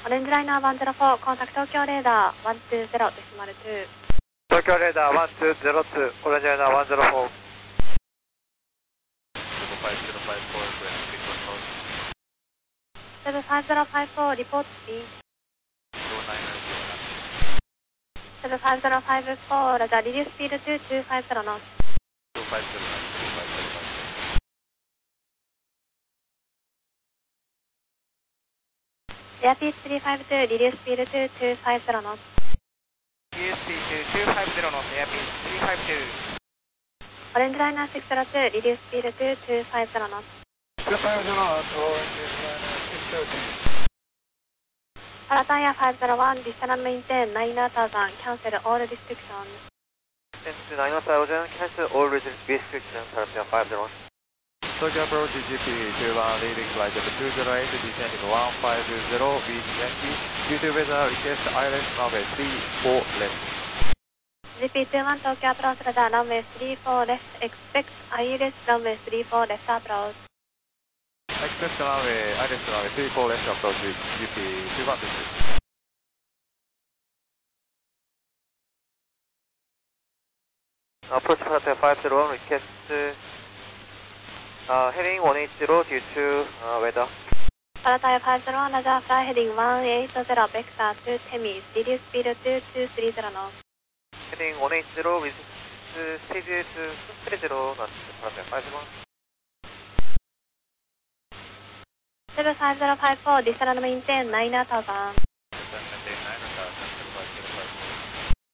オレンジライナー104、コンタクト東京レーダー120デシマル2。 東京レーダー1202、オレンジライナー104。 75054, report speed. 75054, Roger, reduce speed to 250 knots. エアピース352, reduce speed to 250 knots. Reduce speed to 250 knots, Airpeace 352. オレンジライナー602, reduce speed to 250 knots. 250 knots, Orange Liner 602. パラタイヤ501, descend and maintain 9000, cancel all restrictions. Descend to 9000, cancel all restrictions, Parataya 501. Tokyo approach GP21, leading flight number 208, descending 150, reach Yankee. Due to weather, request ILS runway 34 left. GP21, Tokyo approach, Roger, runway 34 left, expect ILS runway 34 left approach. Expect runway, ILS runway 34 left approach, GP21 です。 Approach Parataya 501, request heading 180 due to weather. パラタイヤ501, Roger, fly heading 180, vector to Temis, reduce speed to 230 knots. Heading 180 with speed to 230 knots, Parataya 501. 75054, descend and maintain 9000.